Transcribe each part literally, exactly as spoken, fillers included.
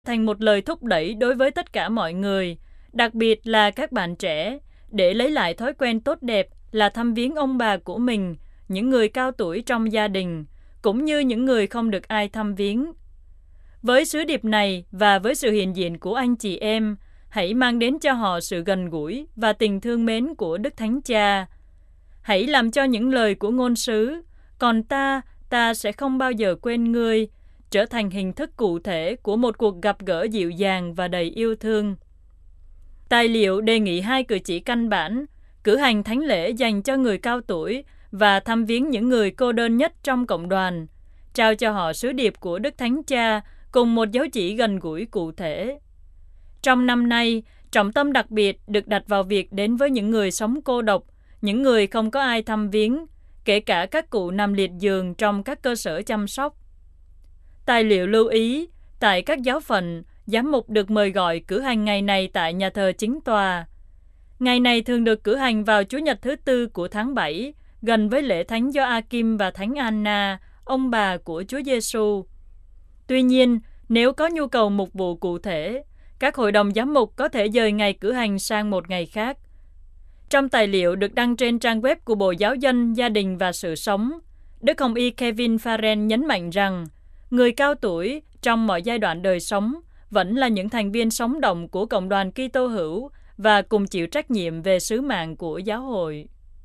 thành một lời thúc đẩy đối với tất cả mọi người, đặc biệt là các bạn trẻ, để lấy lại thói quen tốt đẹp là thăm viếng ông bà của mình, những người cao tuổi trong gia đình, cũng như những người không được ai thăm viếng. Với sứ điệp này và với sự hiện diện của anh chị em, hãy mang đến cho họ sự gần gũi và tình thương mến của Đức Thánh Cha. Hãy làm cho những lời của ngôn sứ, còn ta, ta sẽ không bao giờ quên ngươi, trở thành hình thức cụ thể của một cuộc gặp gỡ dịu dàng và đầy yêu thương. Tài liệu đề nghị hai cử chỉ căn bản, cử hành thánh lễ dành cho người cao tuổi và thăm viếng những người cô đơn nhất trong cộng đoàn, trao cho họ sứ điệp của Đức Thánh Cha cùng một dấu chỉ gần gũi cụ thể. Trong năm nay, trọng tâm đặc biệt được đặt vào việc đến với những người sống cô độc, những người không có ai thăm viếng, kể cả các cụ nằm liệt giường trong các cơ sở chăm sóc. Tài liệu lưu ý, tại các giáo phận, giám mục được mời gọi cử hành ngày này tại nhà thờ chính tòa. Ngày này thường được cử hành vào Chủ nhật thứ tư của tháng bảy, gần với lễ Thánh Gioachim và Thánh Anna, ông bà của Chúa Giêsu. Tuy nhiên, nếu có nhu cầu mục vụ cụ thể, các hội đồng giám mục có thể dời ngày cử hành sang một ngày khác. Trong tài liệu được đăng trên trang web của Bộ Giáo dân, Gia đình và Sự sống, Đức Hồng y Kevin Farren nhấn mạnh rằng người cao tuổi trong mọi giai đoạn đời sống vẫn là những thành viên sống động của cộng đoàn Kitô hữu và cùng chịu trách nhiệm về sứ mạng của giáo hội.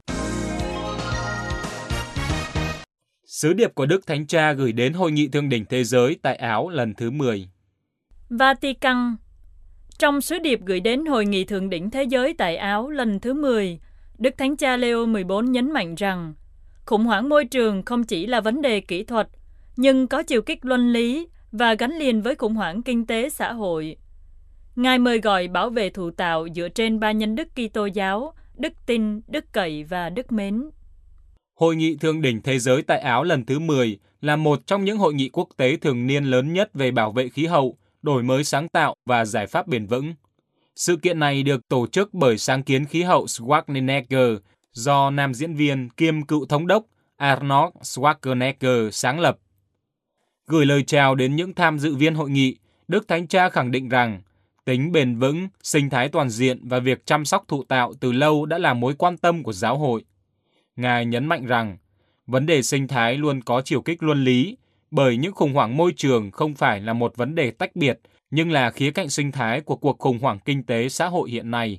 Sứ điệp của Đức Thánh Cha gửi đến Hội nghị Thượng đỉnh Thế giới tại Áo lần thứ mười. Vatican. Trong sứ điệp gửi đến Hội nghị Thượng đỉnh Thế giới tại Áo lần thứ mười, Đức Thánh Cha Leo mười bốn nhấn mạnh rằng khủng hoảng môi trường không chỉ là vấn đề kỹ thuật, nhưng có chiều kích luân lý và gắn liền với khủng hoảng kinh tế xã hội. Ngài mời gọi bảo vệ thụ tạo dựa trên ba nhân đức Kitô giáo, đức tin, đức cậy và đức mến. Hội nghị Thượng đỉnh Thế giới tại Áo lần thứ mười là một trong những hội nghị quốc tế thường niên lớn nhất về bảo vệ khí hậu, đổi mới sáng tạo và giải pháp bền vững. Sự kiện này được tổ chức bởi sáng kiến khí hậu Schwarzenegger do nam diễn viên kiêm cựu thống đốc Arnold Schwarzenegger sáng lập. Gửi lời chào đến những tham dự viên hội nghị, Đức Thánh Cha khẳng định rằng tính bền vững, sinh thái toàn diện và việc chăm sóc thụ tạo từ lâu đã là mối quan tâm của giáo hội. Ngài nhấn mạnh rằng vấn đề sinh thái luôn có chiều kích luân lý, bởi những khủng hoảng môi trường không phải là một vấn đề tách biệt, nhưng là khía cạnh sinh thái của cuộc khủng hoảng kinh tế xã hội hiện nay.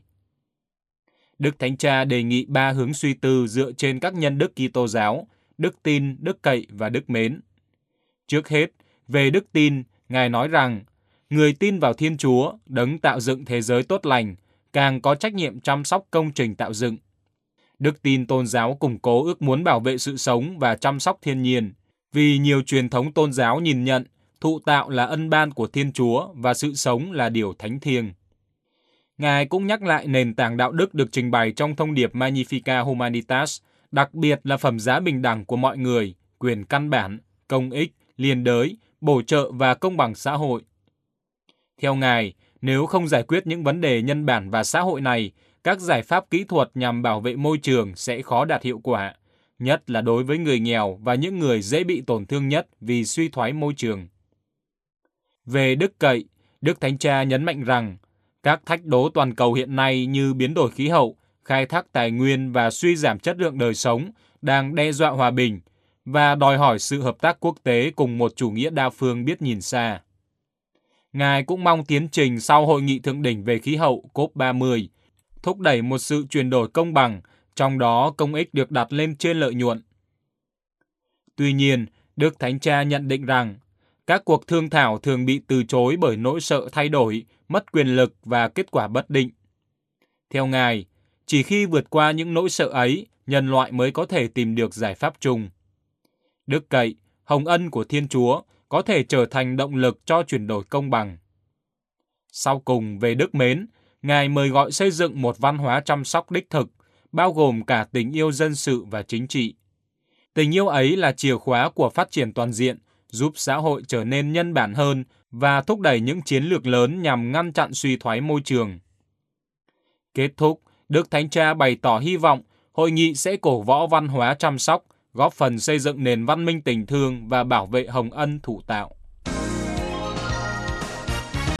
Đức Thánh Cha đề nghị ba hướng suy tư dựa trên các nhân đức Kitô giáo, đức tin, đức cậy và đức mến. Trước hết, về đức tin, Ngài nói rằng người tin vào Thiên Chúa, đấng tạo dựng thế giới tốt lành, càng có trách nhiệm chăm sóc công trình tạo dựng. Đức tin tôn giáo củng cố ước muốn bảo vệ sự sống và chăm sóc thiên nhiên, vì nhiều truyền thống tôn giáo nhìn nhận thụ tạo là ân ban của Thiên Chúa và sự sống là điều thánh thiêng. Ngài cũng nhắc lại nền tảng đạo đức được trình bày trong thông điệp Magnificat Humanitas, đặc biệt là phẩm giá bình đẳng của mọi người, quyền căn bản, công ích, liên đới, bổ trợ và công bằng xã hội. Theo Ngài, nếu không giải quyết những vấn đề nhân bản và xã hội này, các giải pháp kỹ thuật nhằm bảo vệ môi trường sẽ khó đạt hiệu quả, nhất là đối với người nghèo và những người dễ bị tổn thương nhất vì suy thoái môi trường. Về đức cậy, Đức Thánh Cha nhấn mạnh rằng các thách đố toàn cầu hiện nay như biến đổi khí hậu, khai thác tài nguyên và suy giảm chất lượng đời sống đang đe dọa hòa bình và đòi hỏi sự hợp tác quốc tế cùng một chủ nghĩa đa phương biết nhìn xa. Ngài cũng mong tiến trình sau Hội nghị Thượng đỉnh về khí hậu C O P ba mươi thúc đẩy một sự chuyển đổi công bằng, trong đó công ích được đặt lên trên lợi nhuận. Tuy nhiên, Đức Thánh Cha nhận định rằng các cuộc thương thảo thường bị từ chối bởi nỗi sợ thay đổi, mất quyền lực và kết quả bất định. Theo Ngài, chỉ khi vượt qua những nỗi sợ ấy, nhân loại mới có thể tìm được giải pháp chung. Đức cậy, hồng ân của Thiên Chúa có thể trở thành động lực cho chuyển đổi công bằng. Sau cùng, về đức mến, Ngài mời gọi xây dựng một văn hóa chăm sóc đích thực, bao gồm cả tình yêu dân sự và chính trị. Tình yêu ấy là chìa khóa của phát triển toàn diện, giúp xã hội trở nên nhân bản hơn và thúc đẩy những chiến lược lớn nhằm ngăn chặn suy thoái môi trường. Kết thúc, Đức Thánh Cha bày tỏ hy vọng hội nghị sẽ cổ võ văn hóa chăm sóc, góp phần xây dựng nền văn minh tình thương và bảo vệ hồng ân thụ tạo.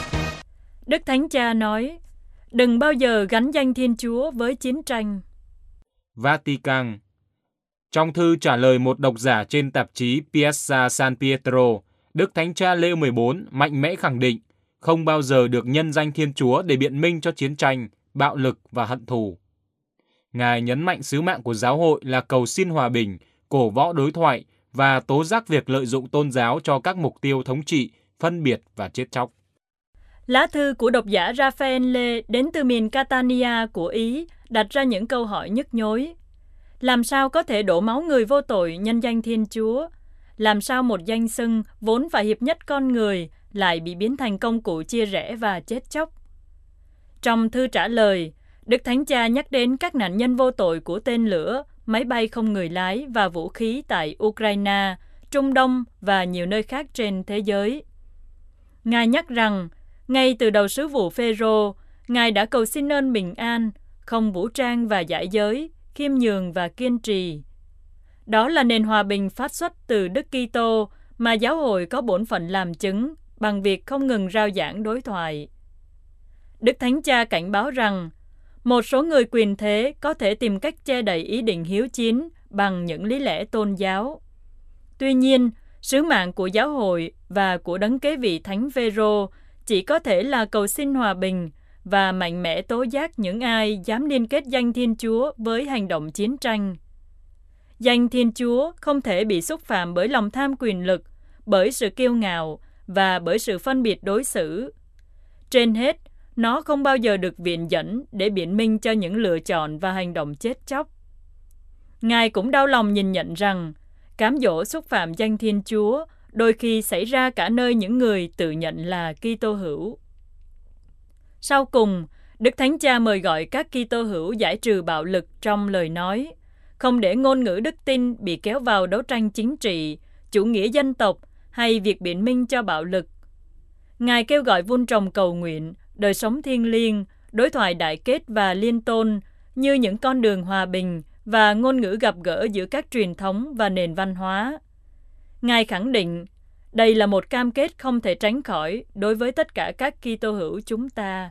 Đức Thánh Cha nói, đừng bao giờ gắn danh Thiên Chúa với chiến tranh. Vatican. Trong thư trả lời một độc giả trên tạp chí Piazza San Pietro, Đức Thánh Cha Leo mười bốn mạnh mẽ khẳng định không bao giờ được nhân danh Thiên Chúa để biện minh cho chiến tranh, bạo lực và hận thù. Ngài nhấn mạnh sứ mạng của giáo hội là cầu xin hòa bình, cổ võ đối thoại và tố giác việc lợi dụng tôn giáo cho các mục tiêu thống trị, phân biệt và chết chóc. Lá thư của độc giả Raffaele đến từ miền Catania của Ý đặt ra những câu hỏi nhức nhối. Làm sao có thể đổ máu người vô tội nhân danh Thiên Chúa? Làm sao một danh xưng vốn phải hiệp nhất con người lại bị biến thành công cụ chia rẽ và chết chóc? Trong thư trả lời, Đức Thánh Cha nhắc đến các nạn nhân vô tội của tên lửa, máy bay không người lái và vũ khí tại Ukraine, Trung Đông và nhiều nơi khác trên thế giới. Ngài nhắc rằng, ngay từ đầu sứ vụ Phêrô, Ngài đã cầu xin ơn bình an, không vũ trang và giải giới, khiêm nhường và kiên trì. Đó là nền hòa bình phát xuất từ Đức Kitô mà giáo hội có bổn phận làm chứng bằng việc không ngừng rao giảng đối thoại. Đức Thánh Cha cảnh báo rằng, một số người quyền thế có thể tìm cách che đậy ý định hiếu chiến bằng những lý lẽ tôn giáo. Tuy nhiên, sứ mạng của giáo hội và của đấng kế vị Thánh Phêrô chỉ có thể là cầu xin hòa bình và mạnh mẽ tố giác những ai dám liên kết danh Thiên Chúa với hành động chiến tranh. Danh Thiên Chúa không thể bị xúc phạm bởi lòng tham quyền lực, bởi sự kiêu ngạo và bởi sự phân biệt đối xử. Trên hết, nó không bao giờ được viện dẫn để biện minh cho những lựa chọn và hành động chết chóc. Ngài cũng đau lòng nhìn nhận rằng, cám dỗ xúc phạm danh Thiên Chúa đôi khi xảy ra cả nơi những người tự nhận là Kitô hữu. Sau cùng, Đức Thánh Cha mời gọi các Kitô hữu giải trừ bạo lực trong lời nói, không để ngôn ngữ đức tin bị kéo vào đấu tranh chính trị, chủ nghĩa dân tộc hay việc biện minh cho bạo lực. Ngài kêu gọi vun trồng cầu nguyện, đời sống thiêng liêng, đối thoại đại kết và liên tôn như những con đường hòa bình và ngôn ngữ gặp gỡ giữa các truyền thống và nền văn hóa. Ngài khẳng định, đây là một cam kết không thể tránh khỏi đối với tất cả các Kitô hữu chúng ta.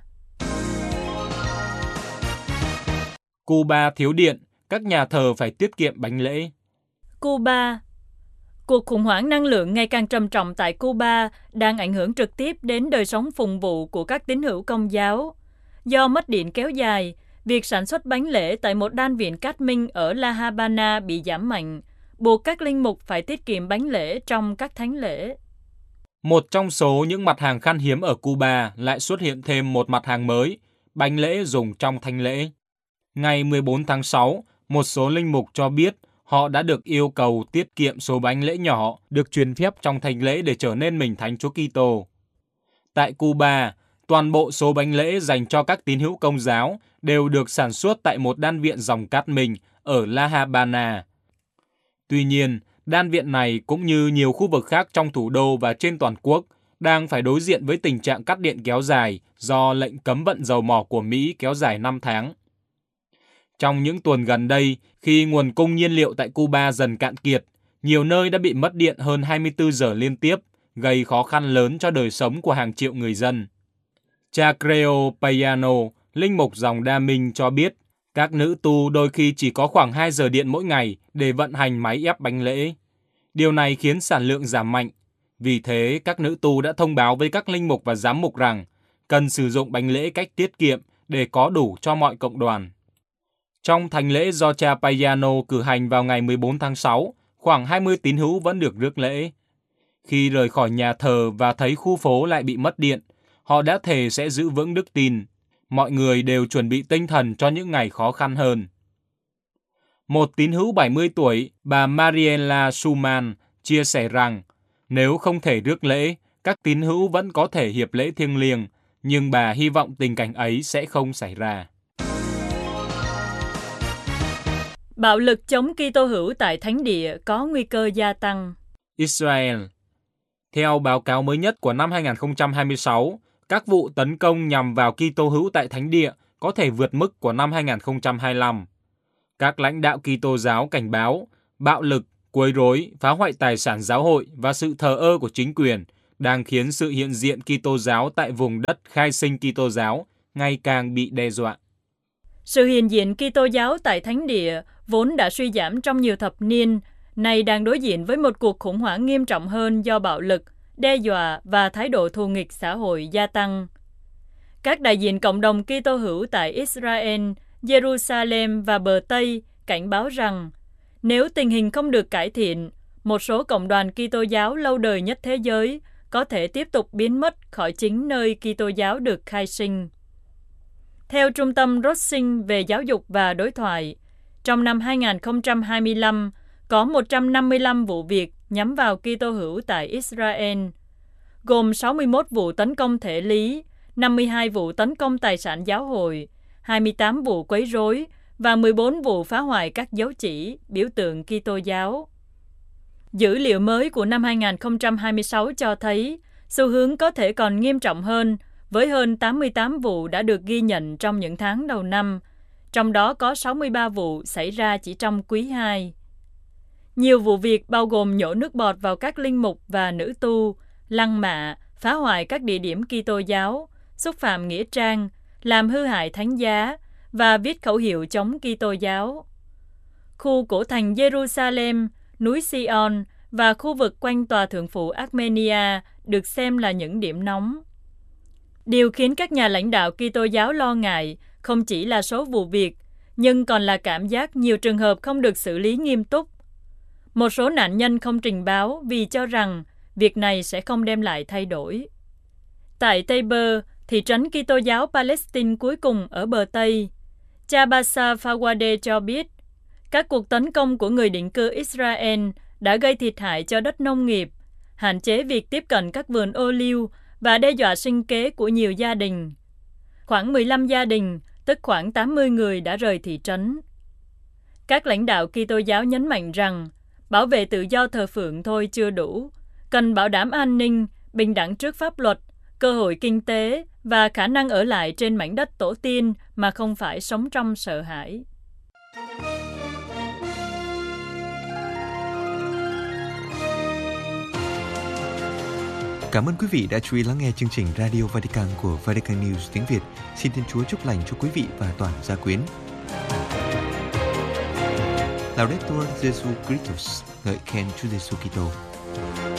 Cuba thiếu điện, các nhà thờ phải tiết kiệm bánh lễ. Cuba. Cuộc khủng hoảng năng lượng ngày càng trầm trọng tại Cuba đang ảnh hưởng trực tiếp đến đời sống phụng vụ của các tín hữu Công giáo. Do mất điện kéo dài, việc sản xuất bánh lễ tại một đan viện cát minh ở La Habana bị giảm mạnh, buộc các linh mục phải tiết kiệm bánh lễ trong các thánh lễ. Một trong số những mặt hàng khan hiếm ở Cuba lại xuất hiện thêm một mặt hàng mới, bánh lễ dùng trong thánh lễ. Ngày mười bốn tháng sáu, một số linh mục cho biết họ đã được yêu cầu tiết kiệm số bánh lễ nhỏ được truyền phép trong thánh lễ để trở nên mình Thánh Chúa Kitô. Tại Cuba, toàn bộ số bánh lễ dành cho các tín hữu Công giáo đều được sản xuất tại một đan viện dòng cát minh ở La Habana. Tuy nhiên, đan viện này cũng như nhiều khu vực khác trong thủ đô và trên toàn quốc đang phải đối diện với tình trạng cắt điện kéo dài do lệnh cấm vận dầu mỏ của Mỹ kéo dài năm tháng. Trong những tuần gần đây, khi nguồn cung nhiên liệu tại Cuba dần cạn kiệt, nhiều nơi đã bị mất điện hơn hai mươi tư giờ liên tiếp, gây khó khăn lớn cho đời sống của hàng triệu người dân. Cha Creo Payano, linh mục dòng Đa Minh cho biết, các nữ tu đôi khi chỉ có khoảng hai giờ điện mỗi ngày để vận hành máy ép bánh lễ. Điều này khiến sản lượng giảm mạnh. Vì thế, các nữ tu đã thông báo với các linh mục và giám mục rằng cần sử dụng bánh lễ cách tiết kiệm để có đủ cho mọi cộng đoàn. Trong thánh lễ do cha Payano cử hành vào ngày mười bốn tháng sáu, khoảng hai mươi tín hữu vẫn được rước lễ. Khi rời khỏi nhà thờ và thấy khu phố lại bị mất điện, họ đã thề sẽ giữ vững đức tin. Mọi người đều chuẩn bị tinh thần cho những ngày khó khăn hơn. Một tín hữu bảy mươi tuổi, bà Mariela Schumann, chia sẻ rằng nếu không thể rước lễ, các tín hữu vẫn có thể hiệp lễ thiêng liêng, nhưng bà hy vọng tình cảnh ấy sẽ không xảy ra. Bạo lực chống Kitô hữu tại Thánh địa có nguy cơ gia tăng. Israel. Theo báo cáo mới nhất của năm hai không hai sáu, các vụ tấn công nhằm vào Kitô hữu tại Thánh địa có thể vượt mức của năm hai không hai lăm. Các lãnh đạo Kitô giáo cảnh báo bạo lực, quấy rối, phá hoại tài sản giáo hội và sự thờ ơ của chính quyền đang khiến sự hiện diện Kitô giáo tại vùng đất khai sinh Kitô giáo ngày càng bị đe dọa. Sự hiện diện Kitô giáo tại thánh địa vốn đã suy giảm trong nhiều thập niên, nay đang đối diện với một cuộc khủng hoảng nghiêm trọng hơn do bạo lực, đe dọa và thái độ thù nghịch xã hội gia tăng. Các đại diện cộng đồng Kitô hữu tại Israel, Jerusalem và bờ Tây cảnh báo rằng nếu tình hình không được cải thiện, một số cộng đoàn Kitô giáo lâu đời nhất thế giới có thể tiếp tục biến mất khỏi chính nơi Kitô giáo được khai sinh. Theo Trung tâm Rothschild về giáo dục và đối thoại, trong năm hai nghìn không trăm hai mươi lăm, có một trăm năm mươi lăm vụ việc nhắm vào Kitô hữu tại Israel, gồm sáu mươi mốt vụ tấn công thể lý, năm mươi hai vụ tấn công tài sản giáo hội, hai mươi tám vụ quấy rối và mười bốn vụ phá hoại các dấu chỉ, biểu tượng Kitô giáo. Dữ liệu mới của năm hai nghìn không trăm hai mươi sáu cho thấy xu hướng có thể còn nghiêm trọng hơn, với hơn tám mươi tám vụ đã được ghi nhận trong những tháng đầu năm, trong đó có sáu mươi ba vụ xảy ra chỉ trong quý hai. Nhiều vụ việc bao gồm nhổ nước bọt vào các linh mục và nữ tu, lăng mạ, phá hoại các địa điểm Kitô giáo, xúc phạm nghĩa trang, làm hư hại thánh giá và viết khẩu hiệu chống Kitô giáo. Khu cổ thành Jerusalem, núi Sion và khu vực quanh tòa thượng phụ Armenia được xem là những điểm nóng. Điều khiến các nhà lãnh đạo Kitô giáo lo ngại không chỉ là số vụ việc, nhưng còn là cảm giác nhiều trường hợp không được xử lý nghiêm túc. Một số nạn nhân không trình báo vì cho rằng việc này sẽ không đem lại thay đổi. Tại Teiber, thị trấn Kitô giáo Palestine cuối cùng ở bờ Tây, cha Basa Fawade cho biết, các cuộc tấn công của người định cư Israel đã gây thiệt hại cho đất nông nghiệp, hạn chế việc tiếp cận các vườn ô liu và đe dọa sinh kế của nhiều gia đình. Khoảng mười lăm gia đình, tức khoảng tám mươi người đã rời thị trấn. Các lãnh đạo Kitô giáo nhấn mạnh rằng bảo vệ tự do thờ phượng thôi chưa đủ, cần bảo đảm an ninh, bình đẳng trước pháp luật, cơ hội kinh tế và khả năng ở lại trên mảnh đất tổ tiên mà không phải sống trong sợ hãi. Cảm ơn quý vị đã chú ý lắng nghe chương trình Radio Vatican của Vatican News tiếng Việt. Xin Thiên Chúa chúc lành cho quý vị và toàn gia quyến. Laudetur Jesu Christus, ngợi khen Chúa Giêsu Kitô.